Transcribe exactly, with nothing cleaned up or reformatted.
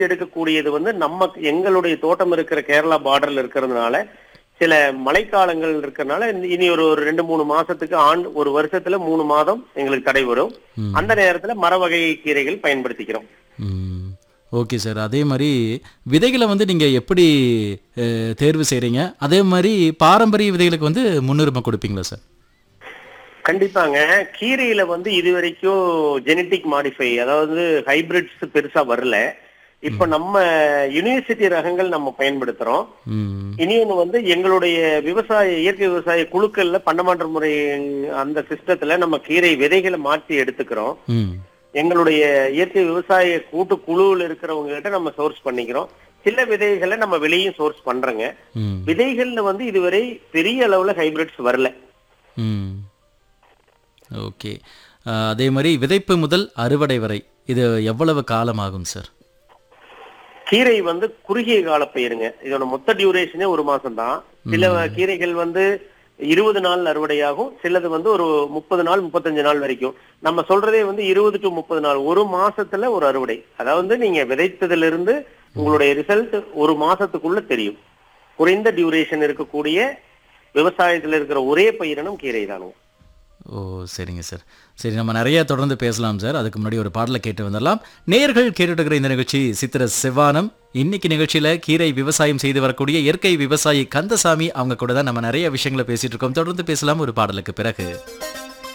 எடுக்கக்கூடியது வந்து நம்ம எங்களுடைய தோட்டம் இருக்கிற கேரளா பார்டர்ல இருக்கிறதுனால சில மழைக்காலங்கள் இருக்கிறதுனால இனி ஒரு ஒரு ரெண்டு மூணு மாசத்துக்கு ஆண்டு ஒரு வருஷத்துல மூணு மாதம் எங்களுக்கு தடை வரும். அந்த நேரத்துல மர வகை கீரைகள் பயன்படுத்திக்கிறோம். Okay sir. அதே மாதிரி விதைகளை வந்து நீங்க எப்படி தேர்வு செய்றீங்க? அதே மாதிரி பாரம்பரிய விதைகளுக்கு வந்து முன்னுரிமை கொடுப்பீங்களா சார்? கண்டிப்பாங்க. கீரையில வந்து இதுவரைக்கும் ஜெனட்டிக் மாடிஃபை அதாவது ஹைபிரிட்ஸ் பெருசா வரல. இப்ப நம்ம யூனிவர்சிட்டி ரகங்கள் நம்ம பயன்படுத்துறோம். இனி ஒண்ணு வந்து எங்களுடைய விவசாய இயற்கை விவசாய குழுக்கள்ல பண்டமாற்று முறை அந்த சிஸ்டத்துல நம்ம கீரை விதைகளை மாற்றி எடுத்துக்கிறோம். எங்களுடைய இயற்கை விவசாய கூட்டு குழுவில் இருக்கிறவங்க கிட்ட நம்ம சோர்ஸ் பண்ணிக்கிறோம். சில விதைகளை நம்ம வெளியும் சோர்ஸ் பண்றோங்க. விதைகள்ல வந்து இதுவரை பெரிய அளவுல ஹைபிரிட்ஸ் வரல. ஓகே. அதே மாதிரி விதைப்பு முதல் அறுவடை வரை இது எவ்வளவு காலம் ஆகும் சார்? கீரை வந்து குறுகிய கால பயிருங்க. இதோட மொத்த டியூரேஷனே ஒரு மாசம் தான். சில கீரைகள் வந்து இருபது நாள் அறுவடையாகும், சிலது வந்து ஒரு முப்பது நாள் முப்பத்தஞ்சு நாள் வரைக்கும். நம்ம சொல்றதே வந்து இருபது டு முப்பது நாள், ஒரு மாசத்துல ஒரு அறுவடை. அதாவது நீங்க விதைத்ததுல இருந்து உங்களுடைய ரிசல்ட் ஒரு மாசத்துக்குள்ள தெரியும். குறைந்த டியூரேஷன் இருக்கக்கூடிய விவசாயத்துல இருக்கிற ஒரே பயிரினம் கீரை தானுங்க. ஓ சரிங்க சார். சரி, நம்ம நிறைய தொடர்ந்து பேசலாம் சார். அதுக்கு முன்னாடி ஒரு பாடலை கேட்டு வந்துடலாம். நேயர்கள் கேட்டுட்டு இருக்கிற இந்த நிகழ்ச்சி சித்திர செவ்வானம். இன்னைக்கு நிகழ்ச்சியில கீரை விவசாயம் செய்து வரக்கூடிய இயற்கை விவசாயி கந்தசாமி அவங்க கூட தான் நம்ம நிறைய விஷயங்களை பேசிட்டு இருக்கோம். தொடர்ந்து பேசலாம் ஒரு பாடலுக்கு பிறகு.